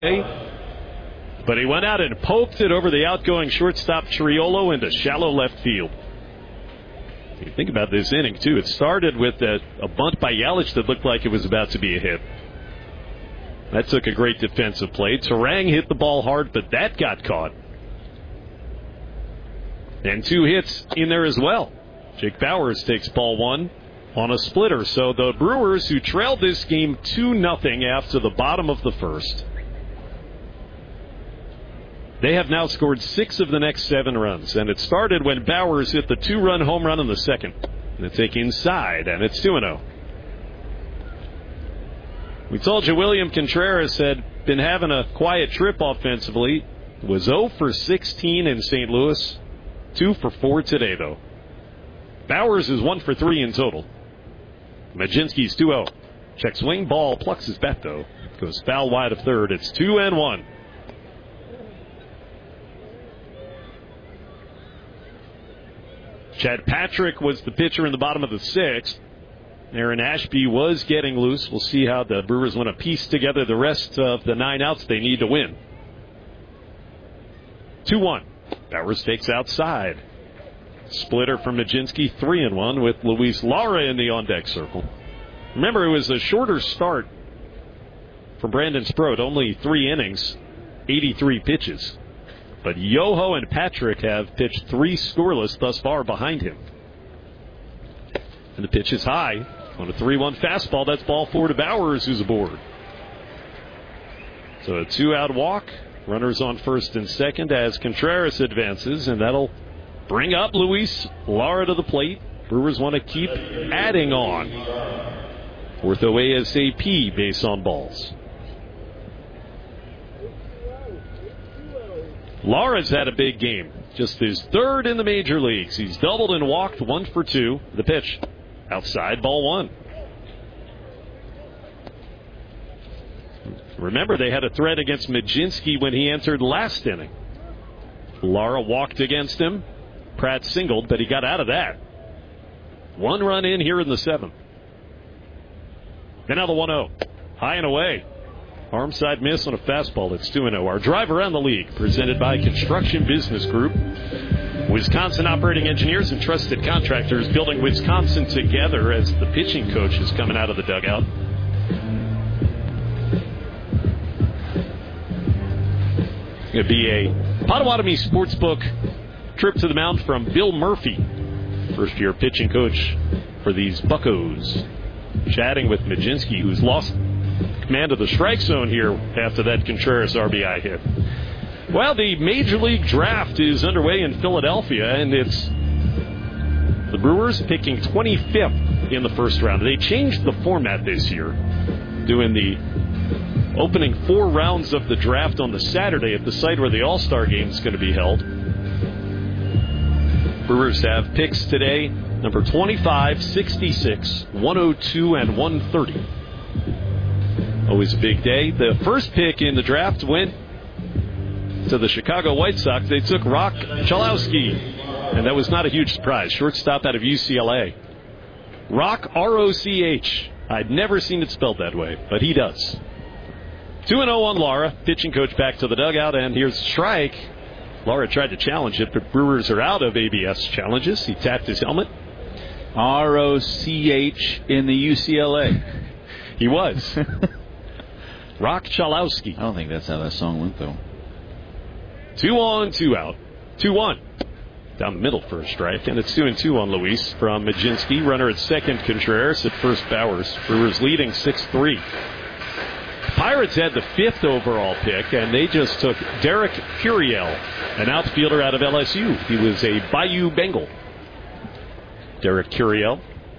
But he went out and poked it over the outgoing shortstop Triolo into shallow left field. You think about this inning, too. It started with a bunt by Yelich that looked like it was about to be a hit. That took a great defensive play. Turang hit the ball hard, but that got caught. And 2 hits in there as well. Jake Bauers takes ball 1 on a splitter. So the Brewers, who trailed this game 2-0 after the bottom of the first, they have now scored 6 of the next 7 runs. And it started when Bauers hit the 2-run home run in the second. And they take inside, and it's 2-0. We told you William Contreras had been having a quiet trip offensively. Was 0 for 16 in St. Louis. 2 for 4 today, though. Bauers is 1 for 3 in total. Majinski's 2-0. Check swing, ball, plucks his bat, though. Goes foul wide of third. It's 2-1. Chad Patrick was the pitcher in the bottom of the 6th. Aaron Ashby was getting loose. We'll see how the Brewers want to piece together the rest of the 9 outs they need to win. 2-1. Bauers takes outside. Splitter from Majinski, 3-1 with Luis Lara in the on-deck circle. Remember, it was a shorter start for Brandon Sproat, only 3 innings, 83 pitches. But Yoho and Patrick have pitched 3 scoreless thus far behind him. And the pitch is high on a 3-1 fastball. That's ball 4 to Bauers, who's aboard. So a 2-out walk. Runners on first and second as Contreras advances, and that'll bring up Luis Lara to the plate. Brewers want to keep adding on. Ortho ASAP base on balls. Lara's had a big game. Just his 3rd in the major leagues. He's doubled and walked, 1 for 2. The pitch. Outside, ball 1. Remember, they had a threat against Majinski when he entered last inning. Lara walked against him. Pratt singled, but he got out of that. 1 run in here in the 7th. And now the 1-0. High and away. Arm side miss on a fastball. It's 2-0. Our drive around the league, presented by Construction Business Group. Wisconsin operating engineers and trusted contractors building Wisconsin together as the pitching coach is coming out of the dugout. It's going to be a Potawatomi Sportsbook trip to the mound from Bill Murphy, first-year pitching coach for these Buccos. Chatting with Majinski, who's lost command of the strike zone here after that Contreras RBI hit. Well, the Major League Draft is underway in Philadelphia, and it's the Brewers picking 25th in the first round. They changed the format this year, doing the opening 4 rounds of the draft on the Saturday at the site where the All-Star Game is going to be held. Brewers have picks today, number 25, 66, 102, and 130. Always a big day. The first pick in the draft went to the Chicago White Sox. They took Rock Chalowski, and that was not a huge surprise. Shortstop out of UCLA. Rock, R-O-C-H. I'd never seen it spelled that way, but he does. 2-0 on Lara. Pitching coach back to the dugout, and here's a strike. Lara tried to challenge it, but Brewers are out of ABS challenges. He tapped his helmet. R-O-C-H in the UCLA. He was. Rock Chalowski. I don't think that's how that song went, though. 2 on, 2 out. 2-1. Down the middle for a strike, and it's 2-2 on Luis from Majinski. Runner at second, Contreras. At first, Bauers. Brewers leading 6-3. Pirates had the 5th overall pick, and they just took Derek Curiel, an outfielder out of LSU. He was a Bayou Bengal. Derek Curiel.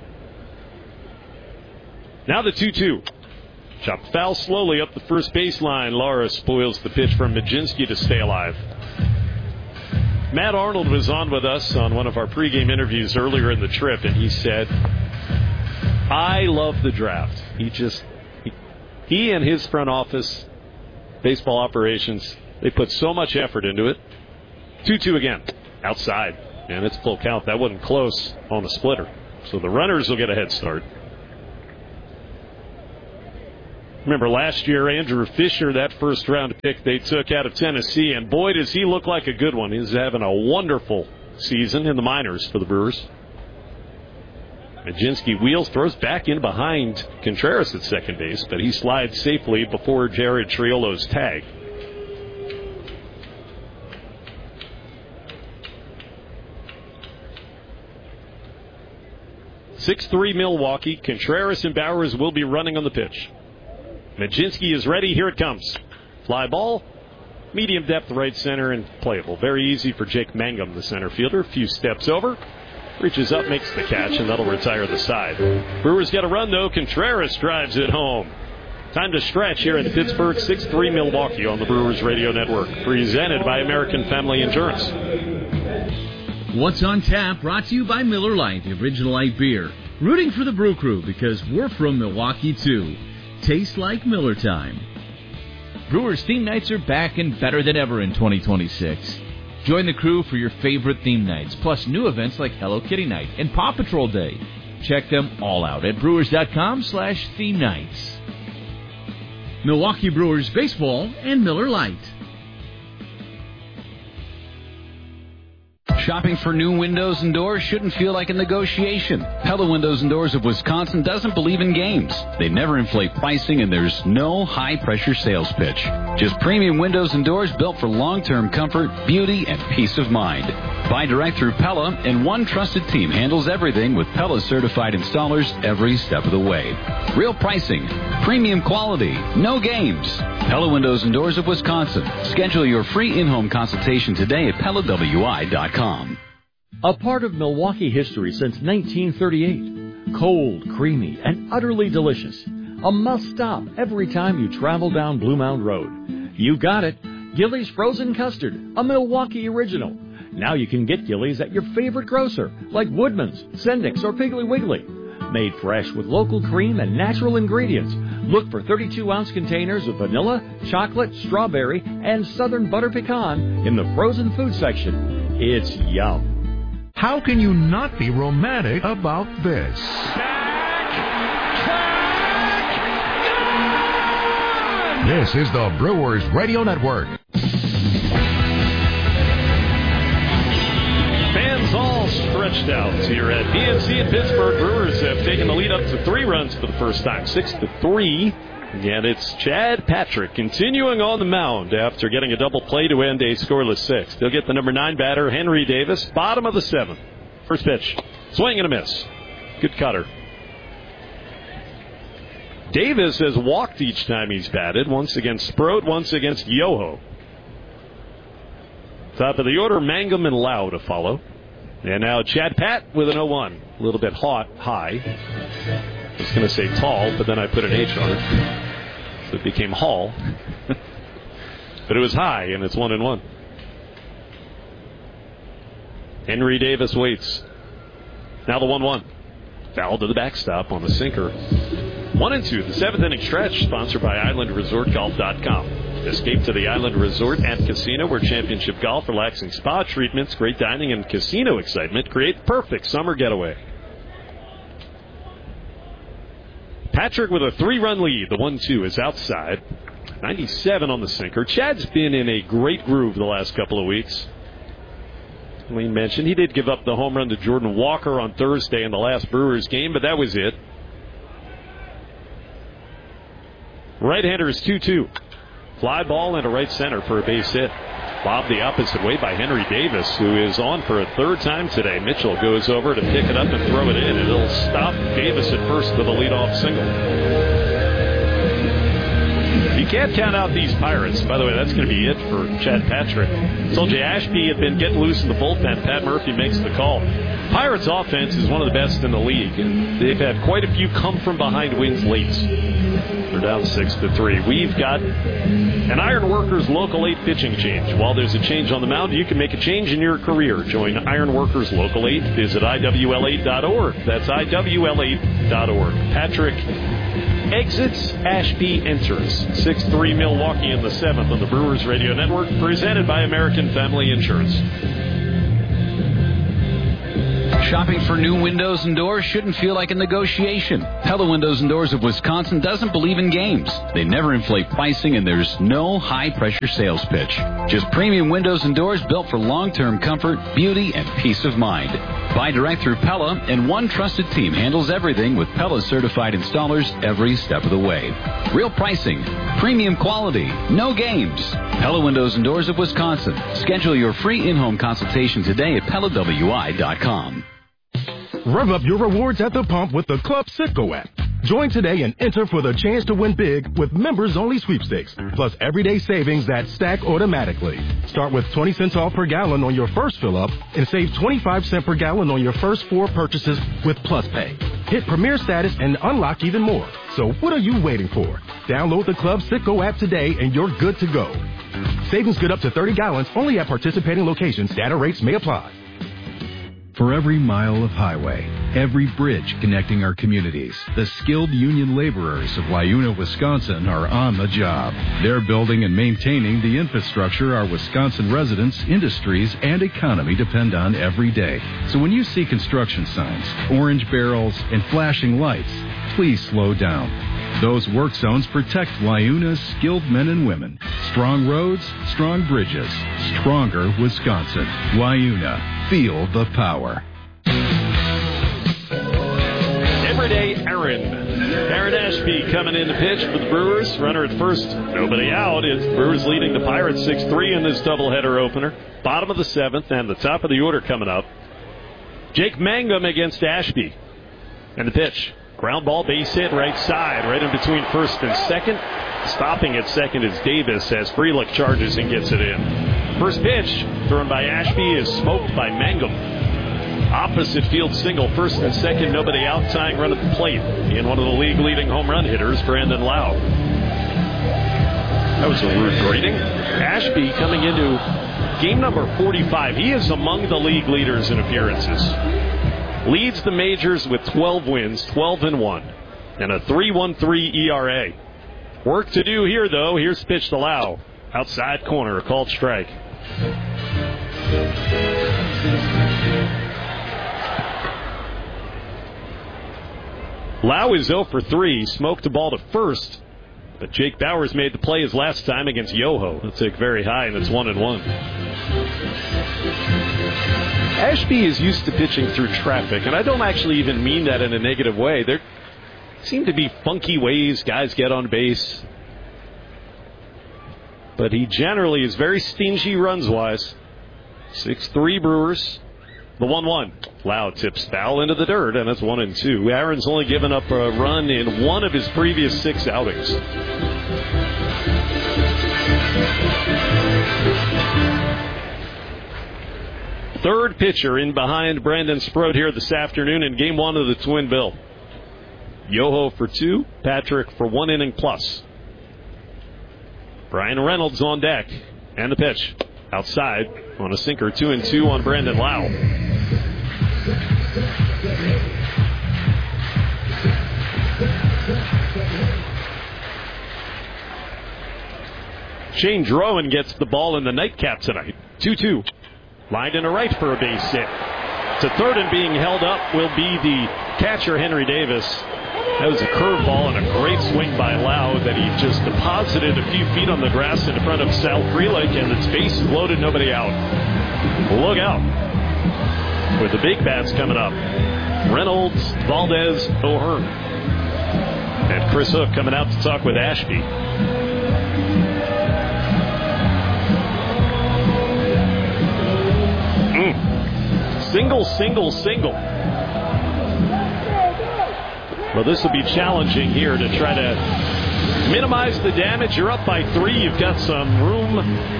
Now the 2-2. Chopped foul slowly up the first baseline. Lara spoils the pitch from Majinski to stay alive. Matt Arnold was on with us on one of our pregame interviews earlier in the trip, and he said, I love the draft. He and his front office, baseball operations, they put so much effort into it. 2-2 again. Outside. And it's full count. That wasn't close on the splitter. So the runners will get a head start. Remember last year, Andrew Fisher, that first-round pick they took out of Tennessee, and boy, does he look like a good one. He's having a wonderful season in the minors for the Brewers. Majinski wheels, throws back in behind Contreras at second base, but he slides safely before Jared Triolo's tag. (6-3) Milwaukee. Contreras and Bowers will be running on the pitch. Majinski is ready. Here it comes. Fly ball, medium depth right center and playable. Very easy for Jake Mangum, the center fielder. A few steps over, reaches up, makes the catch, and that'll retire the side. Brewers get a run, though. Contreras drives it home. Time to stretch here in Pittsburgh. 6-3 Milwaukee on the Brewers Radio Network. Presented by American Family Insurance. What's on Tap brought to you by Miller Lite, the original light beer. Rooting for the Brew Crew because we're from Milwaukee, too. Tastes like Miller time. Brewers theme nights are back and better than ever in 2026. Join the crew for your favorite theme nights, plus new events like Hello Kitty Night and Paw Patrol Day. Check them all out at brewers.com/theme nights. Milwaukee Brewers Baseball and Miller Lite. Shopping for new windows and doors shouldn't feel like a negotiation. Pella Windows and Doors of Wisconsin doesn't believe in games. They never inflate pricing, and there's no high-pressure sales pitch. Just premium windows and doors built for long-term comfort, beauty, and peace of mind. Buy direct through Pella, and one trusted team handles everything with Pella-certified installers every step of the way. Real pricing, premium quality, no games. Pella Windows and Doors of Wisconsin. Schedule your free in-home consultation today at PellaWI.com. A part of Milwaukee history since 1938. Cold, creamy, and utterly delicious. A must-stop every time you travel down Blue Mound Road. You got it. Gillies Frozen Custard, a Milwaukee original. Now you can get Gillies at your favorite grocer, like Woodman's, Sendik's, or Piggly Wiggly. Made fresh with local cream and natural ingredients. Look for 32-ounce containers of vanilla, chocolate, strawberry, and southern butter pecan in the frozen food section. It's yum. How can you not be romantic about this? This is the Brewers Radio Network. Fans all stretched out here at PNC in Pittsburgh. Brewers have taken the lead up to 3 runs for the first time, 6-3. And it's Chad Patrick continuing on the mound after getting a double play to end a scoreless 6th. They'll get the number 9 batter, Henry Davis, bottom of the 7th. First pitch, swing and a miss. Good cutter. Davis has walked each time he's batted, once against Sproat, once against Yoho. Top of the order, Mangum and Lau to follow. And now Chad Pat with an 0-1. A little bit high. I was going to say tall, but then I put an H on it. So it became Hall. But it was high, and it's 1-1. Henry Davis waits. Now the 1-1. Foul to the backstop on the sinker. 1-2, the 7th inning stretch, sponsored by IslandResortGolf.com. Escape to the Island Resort and Casino, where championship golf, relaxing spa treatments, great dining, and casino excitement create the perfect summer getaway. Patrick with a 3-run lead. The 1-2 is outside. 97 on the sinker. Chad's been in a great groove the last couple of weeks. We mentioned he did give up the home run to Jordan Walker on Thursday in the last Brewers game, but that was it. Right-hander is 2-2. Fly ball into right center for a base hit. Bob the opposite way by Henry Davis, who is on for a 3rd time today. Mitchell goes over to pick it up and throw it in, and it'll stop Davis at first with a leadoff single. You can't count out these Pirates. By the way, that's going to be it for Chad Patrick. Told you Ashby had been getting loose in the bullpen. Pat Murphy makes the call. Pirates offense is one of the best in the league, and they've had quite a few come-from-behind wins late. They're down 6-3. We've got an Ironworkers Local 8 pitching change. While there's a change on the mound, you can make a change in your career. Join Ironworkers Local 8. Visit IWL8.org. That's IWL8.org. Patrick exits, Ashby enters. 6-3 Milwaukee in the 7th on the Brewers Radio Network, presented by American Family Insurance. Shopping for new windows and doors shouldn't feel like a negotiation. Pella Windows and Doors of Wisconsin doesn't believe in games. They never inflate pricing, and there's no high-pressure sales pitch. Just premium windows and doors built for long-term comfort, beauty, and peace of mind. Buy direct through Pella, and one trusted team handles everything with Pella certified installers every step of the way. Real pricing, premium quality, no games. Pella Windows and Doors of Wisconsin. Schedule your free in-home consultation today at PellaWI.com. Rev up your rewards at the pump with the Club Citgo app. Join today and enter for the chance to win big with members-only sweepstakes, plus everyday savings that stack automatically. Start with 20 cents off per gallon on your first fill-up and save 25 cents per gallon on your first 4 purchases with Plus Pay. Hit Premier status and unlock even more. So what are you waiting for? Download the Club Citgo app today and you're good to go. Savings good up to 30 gallons only at participating locations. Data rates may apply. For every mile of highway, every bridge connecting our communities, the skilled union laborers of Wayuna, Wisconsin are on the job. They're building and maintaining the infrastructure our Wisconsin residents, industries, and economy depend on every day. So when you see construction signs, orange barrels, and flashing lights, please slow down. Those work zones protect Wayuna's skilled men and women. Strong roads, strong bridges, stronger Wisconsin. Wayuna. Feel the power. Everyday Aaron Ashby coming in to pitch for the Brewers. Runner at first, nobody out. It's Brewers leading the Pirates 6-3 in this doubleheader opener. Bottom of the 7th and the top of the order coming up. Jake Mangum against Ashby. And the pitch. Ground ball, base hit, right side, right in between first and second. Stopping at second is Davis as Frelick charges and gets it in. First pitch thrown by Ashby is smoked by Mangum. Opposite field single, first and second, nobody out, tying run at the plate. And one of the league-leading home run hitters, Brandon Lau. That was a rude greeting. Ashby coming into game number 45. He is among the league leaders in appearances. Leads the majors with 12 wins, 12-1, and a 3.13 ERA. Work to do here, though. Here's pitch to Lau. Outside corner, a called strike. Lau is 0 for 3, smoked the ball to first, but Jake Bowers made the play his last time against Yoho. That's like very high, and it's 1-1. Ashby is used to pitching through traffic, and I don't actually even mean that in a negative way. There seem to be funky ways guys get on base, but he generally is very stingy runs-wise. 6-3 Brewers. The 1-1. Lau tips foul into the dirt, and it's 1-2. Aaron's only given up a run in one of his previous 6 outings. Third pitcher in behind Brandon Sproat here this afternoon in Game 1 of the Twin Bill. Yoho for 2, Patrick for 1 inning plus. Brian Reynolds on deck, and the pitch. Outside on a sinker, 2-2 on Brandon Lau. Shane Drowan gets the ball in the nightcap tonight. 2-2. Lined in a right for a base hit. To third and being held up will be the catcher, Henry Davis. That was a curveball and a great swing by Lau that he just deposited a few feet on the grass in front of Sal Frelick, and its bases loaded, nobody out. Look out with the big bats coming up. Reynolds, Valdez, O'Hearn. And Chris Hook coming out to talk with Ashby. Single. Well, this will be challenging here to try to minimize the damage. You're up by 3. You've got some room,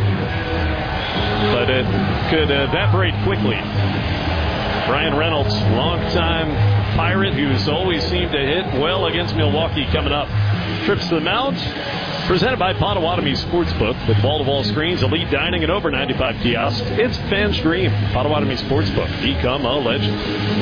but it could evaporate quickly. Brian Reynolds, longtime Pirate who's always seemed to hit well against Milwaukee, coming up. Trips to the mound. Presented by Potawatomi Sportsbook with wall-to-wall screens, elite dining, and over 95 kiosks. It's fans' dream. Potawatomi Sportsbook. Become a legend.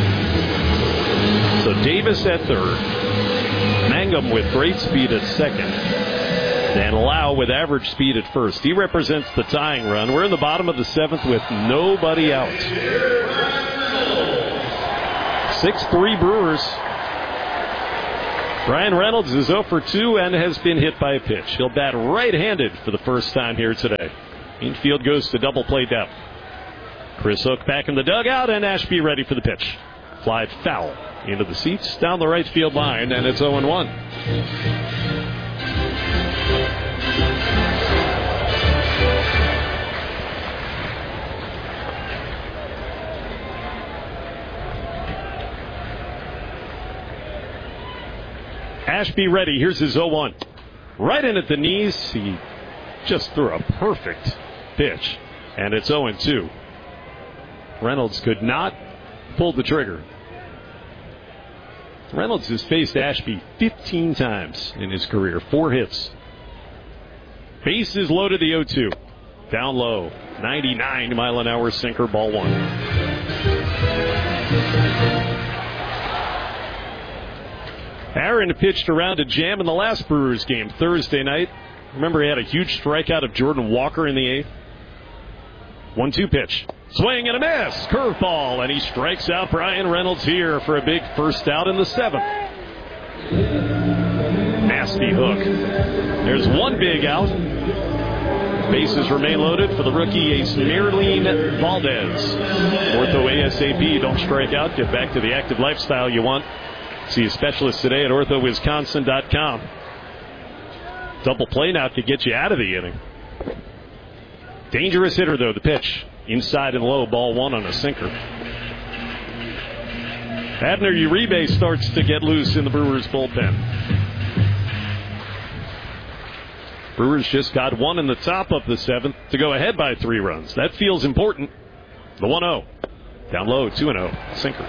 So Davis at third. Mangum with great speed at second. And Lau with average speed at first. He represents the tying run. We're in the bottom of the 7th with nobody out. 6-3 Brewers. Brian Reynolds is 0 for 2 and has been hit by a pitch. He'll bat right-handed for the first time here today. Infield goes to double play depth. Chris Hook back in the dugout, and Ashby ready for the pitch. Fly foul into the seats down the right field line, and it's 0-1. Ashby ready. Here's his 0-1. Right in at the knees. He just threw a perfect pitch, and it's 0-2. Reynolds could not pull the trigger. Reynolds has faced Ashby 15 times in his career. 4 hits. Bases loaded, the 0-2. Down low. 99-mile-an-hour sinker, ball 1. Aaron pitched around a jam in the last Brewers game Thursday night. Remember, he had a huge strikeout of Jordan Walker in the 8th. 1-2 pitch. Swing and a miss. Curveball, and he strikes out Brian Reynolds here for a big first out in the 7th. Nasty hook. There's one big out. Bases remain loaded for the rookie, Ace Merlin Valdez. Ortho ASAP, don't strike out. Get back to the active lifestyle you want. See a specialist today at orthowisconsin.com. Double play now could get you out of the inning. Dangerous hitter, though, the pitch. Inside and low, ball 1 on a sinker. Abner Uribe starts to get loose in the Brewers bullpen. Brewers just got 1 in the top of the 7th to go ahead by 3 runs. That feels important. The 1-0. Down low, 2-0. Sinker.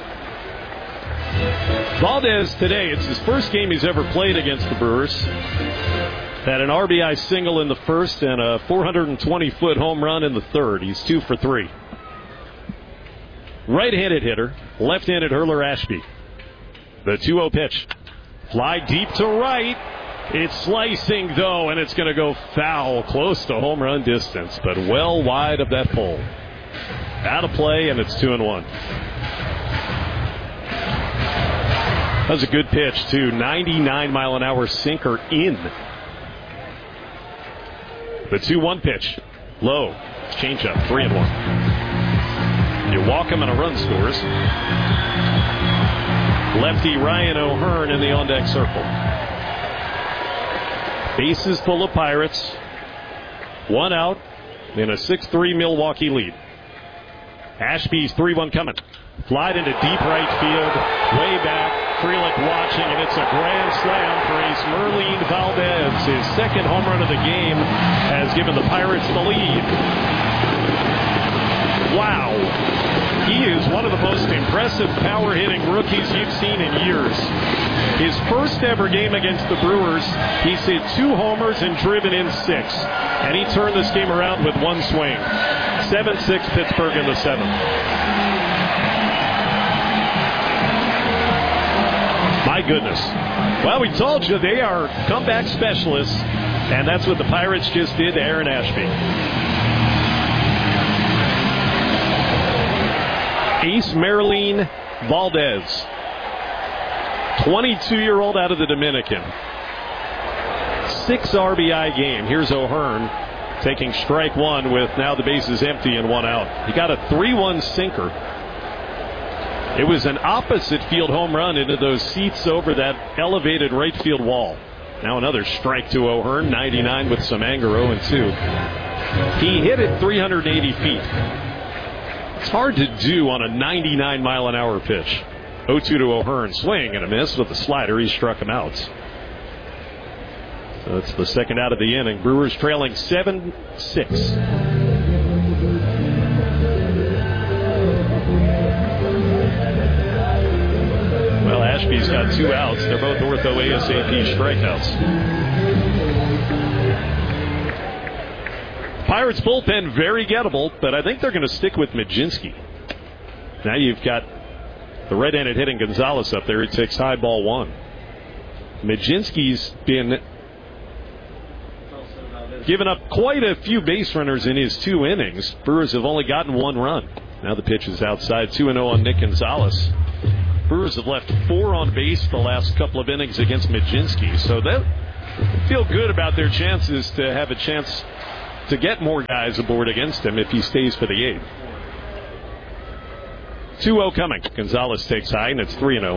Valdez today, it's his first game he's ever played against the Brewers. Had an RBI single in the first and a 420-foot home run in the 3rd. He's 2 for 3. Right-handed hitter, left-handed hurler Ashby. The 2-0 pitch. Fly deep to right. It's slicing, though, and it's going to go foul, close to home run distance, but well wide of that pole. Out of play, and it's 2-1. That was a good pitch, too. 99-mile-an-hour sinker in. The 2-1 pitch. Low. Changeup. 3-1. You walk him and a run scores. Lefty Ryan O'Hearn in the on-deck circle. Bases full of Pirates. 1 out in a 6-3 Milwaukee lead. Ashby's 3-1 coming. Flied into deep right field. Way back. Frelick watching, and it's a grand slam for Ace Merlin Valdez. His 2nd home run of the game has given the Pirates the lead. Wow. He is one of the most impressive power-hitting rookies you've seen in years. His first ever game against the Brewers, he's hit 2 homers and driven in 6. And he turned this game around with 1 swing. 7-6 Pittsburgh in the 7th. My goodness. Well, we told you they are comeback specialists, and that's what the Pirates just did to Aaron Ashby. Ace Merlin Valdez, 22-year-old out of the Dominican. 6 RBI game. Here's O'Hearn taking strike 1 with now the bases empty and 1 out. He got a 3-1 sinker. It was an opposite field home run into those seats over that elevated right field wall. Now another strike to O'Hearn, 99 with some anger, 0-2. He hit it 380 feet. It's hard to do on a 99-mile-an-hour pitch. 0-2 to O'Hearn, swing and a miss with the slider. He struck him out. So it's the 2nd out of the inning. Brewers trailing 7-6. Ashby's got 2 outs. They're both Ortho ASAP strikeouts. Pirates bullpen very gettable, but I think they're going to stick with Majinski. Now you've got the right-handed hitting Gonzalez up there. He takes high ball 1. Majinski's been given up quite a few base runners in his 2 innings. Brewers have only gotten 1 run. Now the pitch is outside. 2-0 on Nick Gonzalez. Brewers have left 4 on base the last couple of innings against Majinski, so they feel good about their chances to have a chance to get more guys aboard against him if he stays for the 8th. 2-0 coming. Gonzalez takes high, and it's 3-0.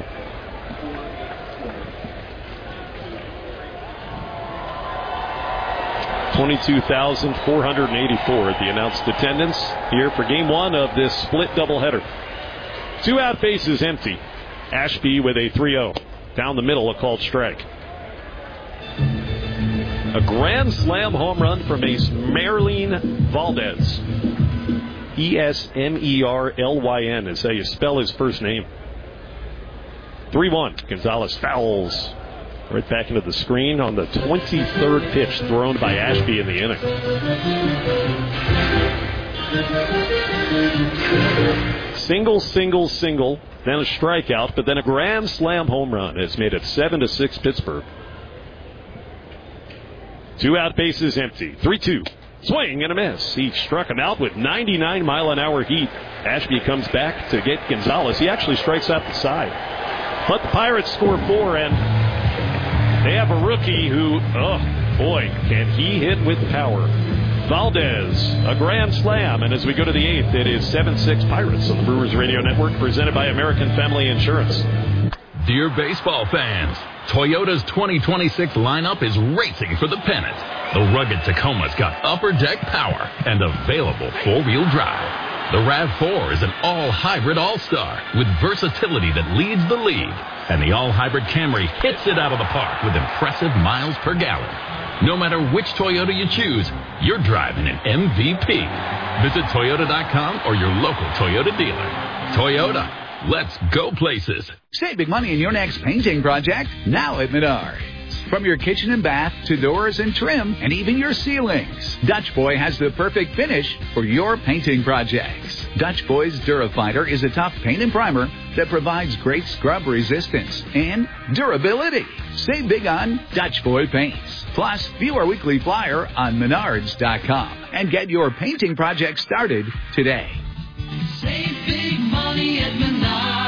$22,484 at the announced attendance here for Game 1 of this split doubleheader. 2 out, bases empty. Ashby with a 3-0. Down the middle, a called strike. A grand slam home run from ace Merlin Valdez. Esmerlyn is how you spell his first name. 3-1. Gonzalez fouls right back into the screen on the 23rd pitch thrown by Ashby in the inning. Single, then a strikeout, but then a grand slam home run has made it 7-6 Pittsburgh. 2 out, bases empty. 3-2. Swing and a miss. He struck him out with 99-mile-an-hour heat. Ashby comes back to get Gonzalez. He actually strikes out the side. But the Pirates score 4, and they have a rookie who, oh boy, can he hit with power. Valdez, a grand slam, and as we go to the 8th, it is 7-6 Pirates on the Brewers Radio Network, presented by American Family Insurance. Dear baseball fans, Toyota's 2026 lineup is racing for the pennant. The rugged Tacoma's got upper deck power and available four-wheel drive. The RAV4 is an all-hybrid all-star with versatility that leads the league. And the all-hybrid Camry hits it out of the park with impressive miles per gallon. No matter which Toyota you choose, you're driving an MVP. Visit Toyota.com or your local Toyota dealer. Toyota, let's go places. Save big money in your next painting project now at Menards. From your kitchen and bath to doors and trim and even your ceilings, Dutch Boy has the perfect finish for your painting projects. Dutch Boy's Durafighter is a tough paint and primer that provides great scrub resistance and durability. Save big on Dutch Boy paints. Plus, view our weekly flyer on Menards.com and get your painting project started today. Save big money at Menards.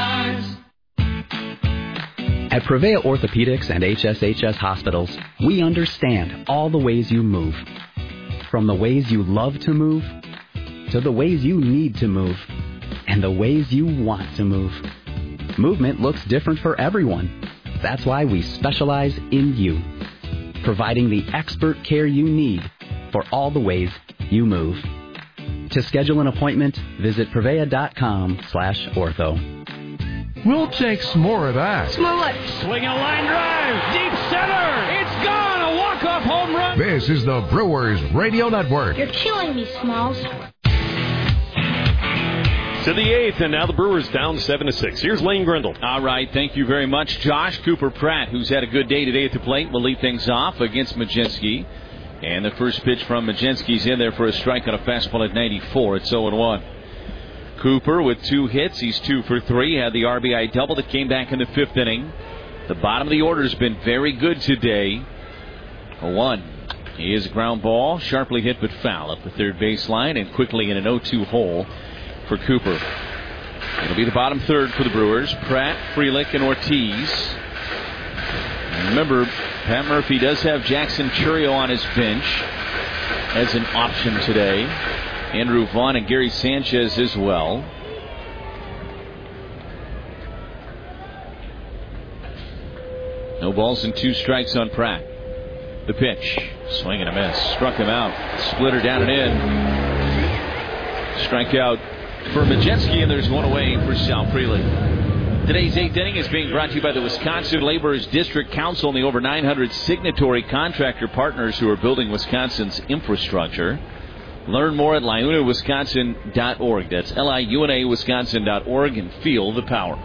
At Prevea Orthopedics and HSHS Hospitals, we understand all the ways you move. From the ways you love to move, to the ways you need to move, and the ways you want to move. Movement looks different for everyone. That's why we specialize in you, providing the expert care you need for all the ways you move. To schedule an appointment, visit Prevea.com/ortho. We'll take some more of that. Smollett. Swinging a line drive. Deep center. It's gone. A walk-off home run. This is the Brewers Radio Network. You're killing me, Smalls. To the 8th, and now the Brewers down 7-6. Here's Lane Grindle. All right, thank you very much, Josh. Cooper Pratt, who's had a good day today at the plate, will lead things off against Majinski. And the first pitch from Majinski's in there for a strike on a fastball at 94. It's 0-1. Cooper with 2 hits. He's 2 for 3. Had the RBI double that came back in the 5th inning. The bottom of the order has been very good today. 1. He is a ground ball, sharply hit but foul up the third baseline, and quickly in an 0-2 hole for Cooper. It'll be the bottom third for the Brewers. Pratt, Frelick, and Ortiz. And remember, Pat Murphy does have Jackson Churio on his bench as an option today. Andrew Vaughn and Gary Sanchez as well. No balls and 2 strikes on Pratt. The pitch. Swing and a miss. Struck him out. Splitter down and in. Strikeout for Majinski, and there's one away for Sal Frelick. Today's 8th inning is being brought to you by the Wisconsin Laborers District Council and the over 900 signatory contractor partners who are building Wisconsin's infrastructure. Learn more at liunawisconsin.org. That's liunawisconsin.org, and feel the power.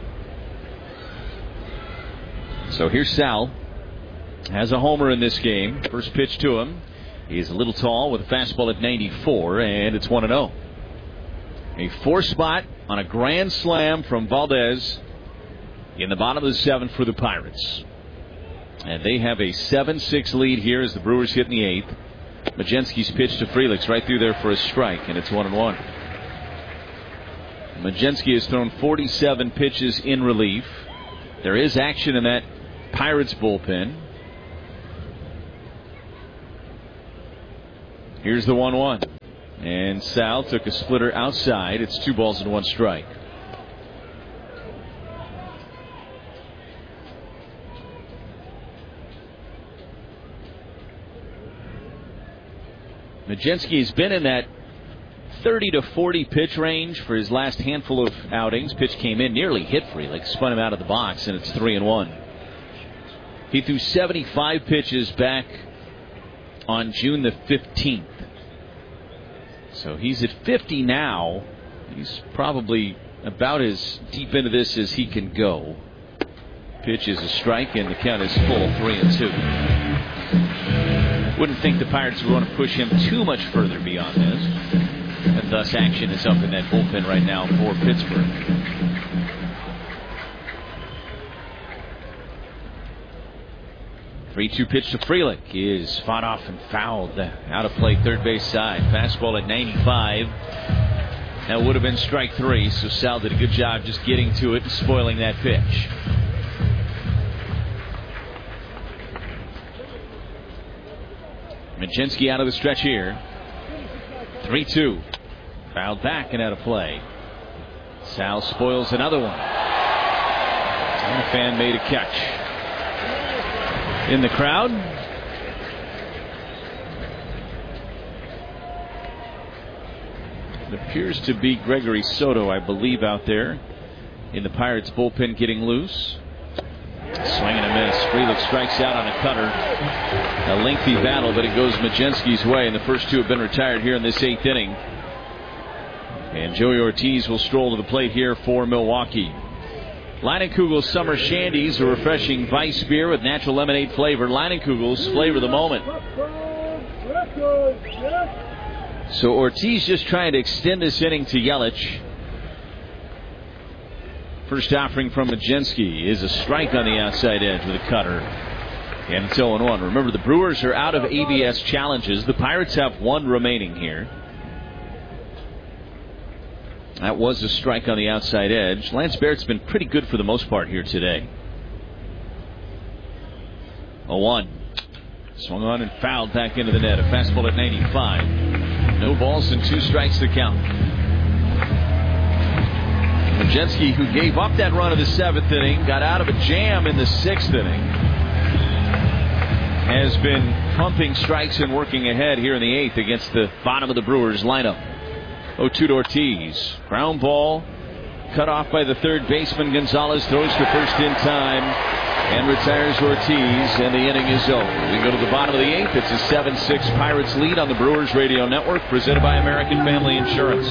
So here's Sal. Has a homer in this game. First pitch to him. He's a little tall with a fastball at 94, and it's 1-0. A 4 spot on a grand slam from Valdez in the bottom of the 7th for the Pirates. And they have a 7-6 lead here as the Brewers hit in the 8th. Majinski's pitch to Frelick's right through there for a strike, and it's 1-1. Mlodzinski has thrown 47 pitches in relief. There is action in that Pirates bullpen. Here's the 1-1. And Sal took a splitter outside. It's 2 balls and 1 strike. Mlodzinski's been in that 30 to 40 pitch range for his last handful of outings. Pitch came in nearly hit free, like spun him out of the box, and it's 3-1. He threw 75 pitches back on June the 15th. So he's at 50 now. He's probably about as deep into this as he can go. Pitch is a strike, and the count is full, 3-2. Wouldn't think the Pirates would want to push him too much further beyond this. And thus action is up in that bullpen right now for Pittsburgh. 3-2 pitch to Frelick is fought off and fouled out of play, third base side. Fastball at 95. That would have been strike 3, so Sal did a good job just getting to it and spoiling that pitch. Mlodzinski out of the stretch here. 3-2. Fouled back and out of play. Sal spoils another one. And a fan made a catch. In the crowd. It appears to be Gregory Soto, I believe, out there in the Pirates bullpen getting loose. Swing and a miss. Frelick strikes out on a cutter. A lengthy battle, but it goes Mlodzinski's way, and the first 2 have been retired here in this 8th inning. And Joey Ortiz will stroll to the plate here for Milwaukee. Leinenkugel's Summer Shandies, a refreshing Weiss beer with natural lemonade flavor. Leinenkugel's, flavor the moment. So Ortiz just trying to extend this inning to Yelich. First offering from Mlodzinski is a strike on the outside edge with a cutter. And it's 0-1. Remember, the Brewers are out of ABS challenges. The Pirates have 1 remaining here. That was a strike on the outside edge. Lance Barrett's been pretty good for the most part here today. 0-1. Swung on and fouled back into the net. A fastball at 95. No balls and 2 strikes to count. Mlodzinski, who gave up that run in the 7th inning, got out of a jam in the 6th inning, has been pumping strikes and working ahead here in the 8th against the bottom of the Brewers lineup. 0-2 to Ortiz. Ground ball cut off by the third baseman. Gonzalez throws to first in time and retires Ortiz, and the inning is over. We go to the bottom of the 8th. It's a 7-6 Pirates lead on the Brewers Radio Network, presented by American Family Insurance.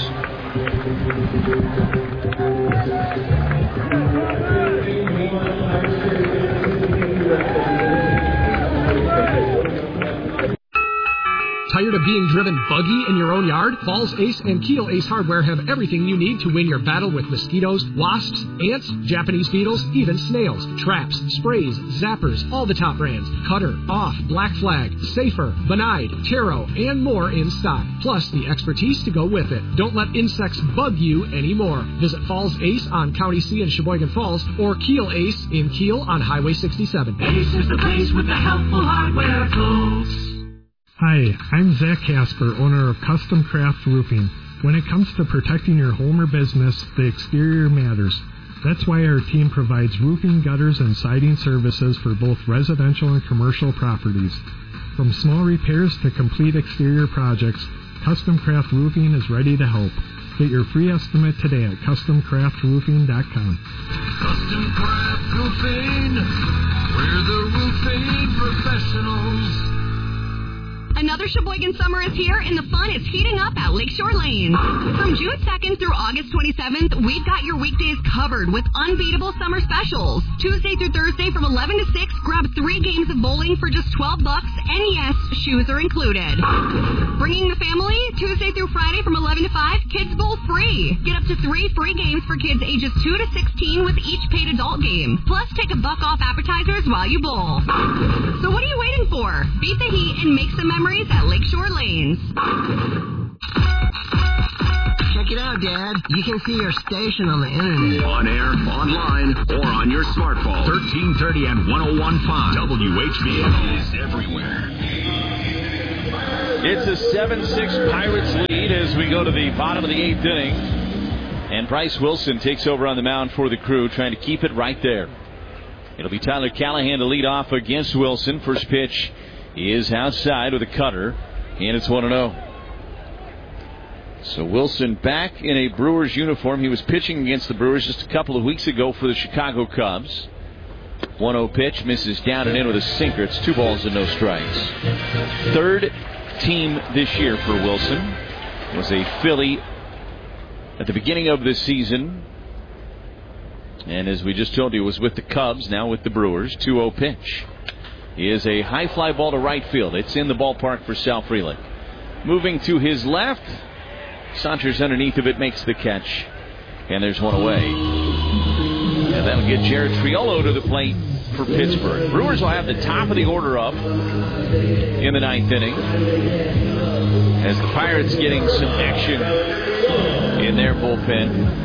Tired of being driven buggy in your own yard? Falls Ace and Keel Ace Hardware have everything you need to win your battle with mosquitoes, wasps, ants, Japanese beetles, even snails. Traps, sprays, zappers, all the top brands. Cutter, Off, Black Flag, Safer, Benide, Taro, and more in stock. Plus the expertise to go with it. Don't let insects bug you anymore. Visit Falls Ace on County C in Sheboygan Falls or Keel Ace in Keel on Highway 67. Ace is the place with the helpful hardware tools. Hi, I'm Zach Casper, owner of Custom Craft Roofing. When it comes to protecting your home or business, the exterior matters. That's why our team provides roofing, gutters, and siding services for both residential and commercial properties. From small repairs to complete exterior projects, Custom Craft Roofing is ready to help. Get your free estimate today at CustomCraftRoofing.com. Custom Craft Roofing, we're the roofing professionals. Another Sheboygan summer is here, and the fun is heating up at Lakeshore Lanes. From June 2nd through August 27th, we've got your weekdays covered with unbeatable summer specials. Tuesday through Thursday from 11 to 6, grab 3 games of bowling for just $12, and yes, shoes are included. Bringing the family, Tuesday through Friday from 11 to 5, kids bowl free. Get up to 3 free games for kids ages 2 to 16 with each paid adult game. Plus, take $1 off appetizers while you bowl. So what are you waiting for? Beat the heat and make some memories at Lakeshore Lanes. Check it out. now, Dad. You can see your station on the internet. On air, online, or on your smartphone. 1330 and 101.5. WHBN is everywhere. It's a 7-6 Pirates lead as we go to the bottom of the 8th inning. And Bryce Wilson takes over on the mound for the Crew, trying to keep it right there. It'll be Tyler Callahan to lead off against Wilson. First pitch is outside with a cutter, and it's 1-0. So Wilson back in a Brewers uniform. He was pitching against the Brewers just a couple of weeks ago for the Chicago Cubs. 1-0 pitch, misses down and in with a sinker. It's 2 balls and no strikes. Third team this year for Wilson. Was a Philly at the beginning of this season. And as we just told you, was with the Cubs, now with the Brewers. 2-0 pitch is a high fly ball to right field. It's in the ballpark for Sal Frelick. Moving to his left, saunters underneath of it, makes the catch, and there's one away. And that'll get Jared Triolo to the plate for Pittsburgh. Brewers will have the top of the order up in the 9th inning, as the Pirates getting some action in their bullpen.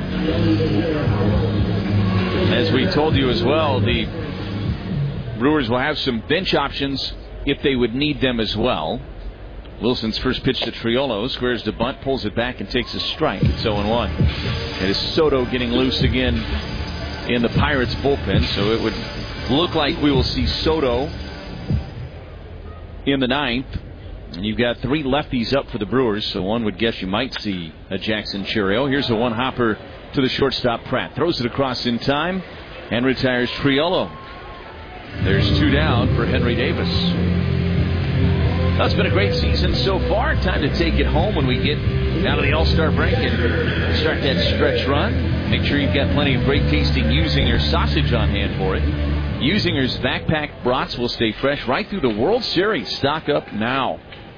As we told you as well, the Brewers will have some bench options if they would need them as well. Wilson's first pitch to Triolo, squares the bunt, pulls it back, and takes a strike. It's 0-1. It is Soto getting loose again in the Pirates bullpen, so it would look like we will see Soto in the 9th. And you've got 3 lefties up for the Brewers, so one would guess you might see a Jackson Chourio. Here's a one-hopper to the shortstop, Pratt. Throws it across in time and retires Triolo. There's 2 down for Henry Davis. That's been a great season so far. Time to take it home when we get out of the All-Star break and start that stretch run. Make sure you've got plenty of great tasting Usinger sausage on hand for it. Usinger's backpack brats will stay fresh right through the World Series. Stock up now.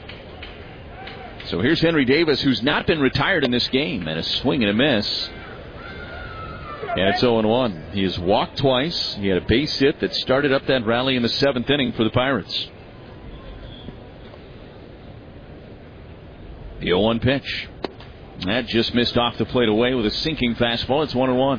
So here's Henry Davis, who's not been retired in this game, and a swing and a miss. And it's 0-1. He has walked twice. He had a base hit that started up that rally in the 7th inning for the Pirates. The 0-1 pitch. That just missed off the plate away with a sinking fastball. It's 1-1.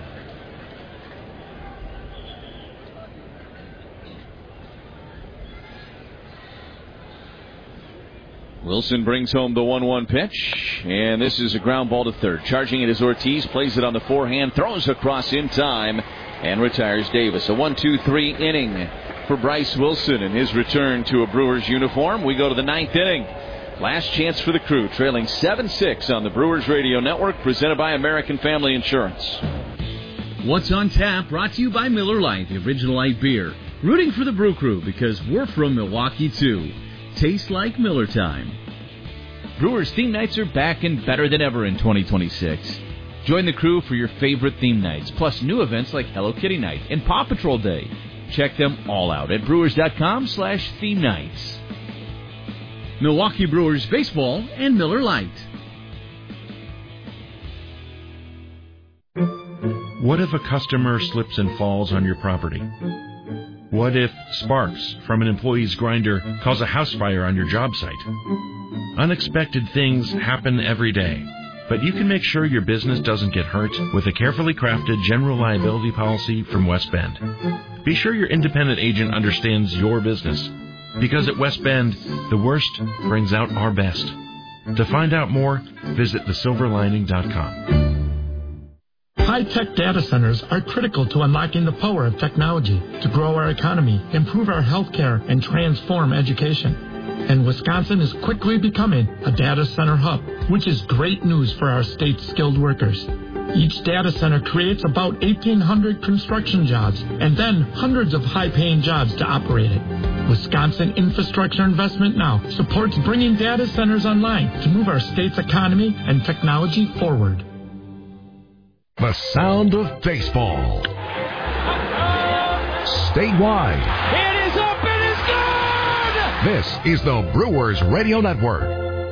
Wilson brings home the 1-1 pitch, and this is a ground ball to third. Charging it is Ortiz, plays it on the forehand, throws across in time, and retires Davis. A 1-2-3 inning for Bryce Wilson in his return to a Brewers uniform. We go to the 9th inning. Last chance for the Crew, trailing 7-6 on the Brewers Radio Network, presented by American Family Insurance. What's on Tap, brought to you by Miller Lite, the original light beer. Rooting for the Brew Crew because we're from Milwaukee, too. Tastes like Miller time. Brewers theme nights are back and better than ever in 2026. Join the Crew for your favorite theme nights, plus new events like Hello Kitty Night and Paw Patrol Day. Check them all out at brewers.com/theme nights. Milwaukee Brewers Baseball and Miller Lite. What if a customer slips and falls on your property? What if sparks from an employee's grinder cause a house fire on your job site? Unexpected things happen every day, but you can make sure your business doesn't get hurt with a carefully crafted general liability policy from West Bend. Be sure your independent agent understands your business, because at West Bend, the worst brings out our best. To find out more, visit thesilverlining.com. High-tech data centers are critical to unlocking the power of technology to grow our economy, improve our healthcare, and transform education. And Wisconsin is quickly becoming a data center hub, which is great news for our state's skilled workers. Each data center creates about 1,800 construction jobs and then hundreds of high-paying jobs to operate it. Wisconsin Infrastructure Investment Now supports bringing data centers online to move our state's economy and technology forward. The sound of baseball. Statewide. It is up and it's gone! This is the Brewers Radio Network.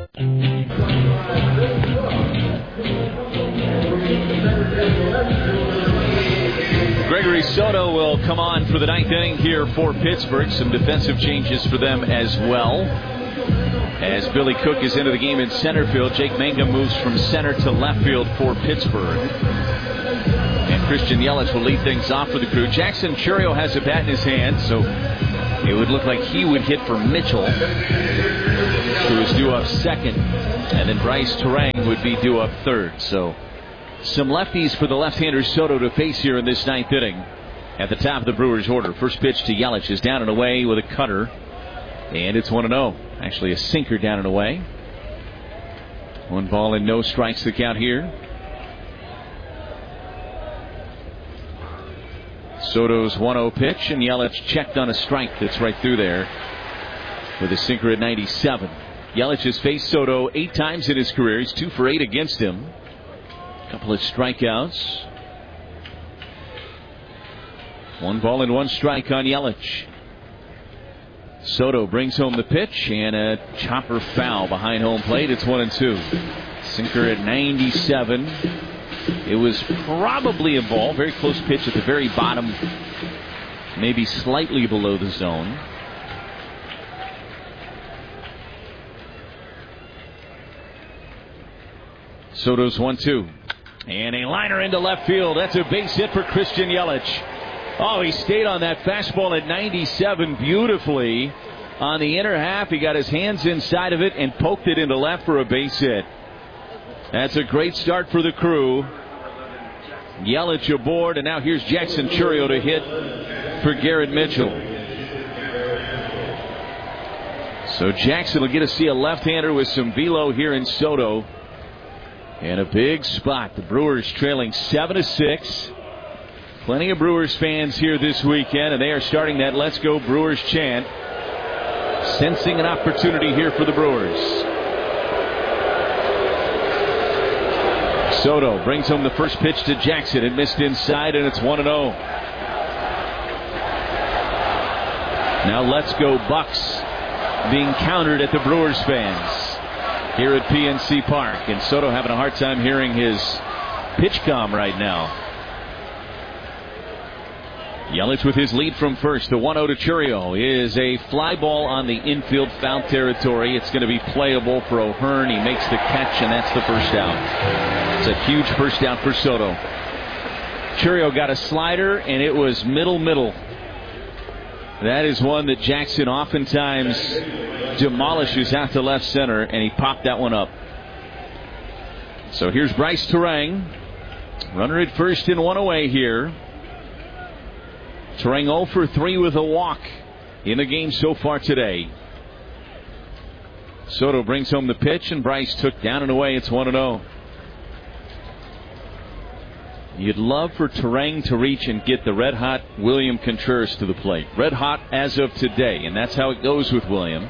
Gregory Soto will come on for the 9th inning here for Pittsburgh. Some defensive changes for them as well. As Billy Cook is into the game in center field, Jake Mangum moves from center to left field for Pittsburgh. And Christian Yelich will lead things off for the Crew. Jackson Chourio has a bat in his hand, so it would look like he would hit for Mitchell, who is due up second. And then Bryce Terang would be due up third. So some lefties for the left-hander Soto to face here in this ninth inning. At the top of the Brewers' order, first pitch to Yelich is down and away with a cutter. And it's 1-0. Actually a sinker down and away. 1 ball and no strikes the count here. Soto's 1-0 pitch, and Yelich checked on a strike that's right through there with a sinker at 97. Yelich has faced Soto 8 times in his career. He's 2 for 8 against him. A couple of strikeouts. 1 ball and 1 strike on Yelich. Soto brings home the pitch and a chopper foul behind home plate. It's 1-2. Sinker at 97. It was probably a ball. Very close pitch at the very bottom, maybe slightly below the zone. Soto's 1-2. And a liner into left field. That's a base hit for Christian Yelich. Oh, he stayed on that fastball at 97 beautifully. On the inner half, he got his hands inside of it and poked it into left for a base hit. That's a great start for the Crew. Yelich aboard, and now here's Jackson Chourio to hit for Garrett Mitchell. So Jackson will get to see a left-hander with some velo here in Soto. And a big spot. The Brewers trailing 7-6. Plenty of Brewers fans here this weekend, and they are starting that Let's Go Brewers chant, sensing an opportunity here for the Brewers. Soto brings home the first pitch to Jackson. It missed inside, and it's 1-0. Now Let's Go Bucks being countered at the Brewers fans here at PNC Park. And Soto having a hard time hearing his pitch comm right now. Yelich with his lead from first. The 1-0 to Chourio is a fly ball on the infield foul territory. It's going to be playable for O'Hearn. He makes the catch, and that's the first out. It's a huge first out for Soto. Chourio got a slider, and it was middle. That is one that Jackson oftentimes demolishes out to left center, and he popped that one up. So here's Bryce Terang. Runner at first and 1 away here. Terang 0 for 3 with a walk in the game so far today. Soto brings home the pitch, and Bryce took down and away. It's 1-0. You'd love for Terang to reach and get the red-hot William Contreras to the plate. Red-hot as of today, and that's how it goes with William.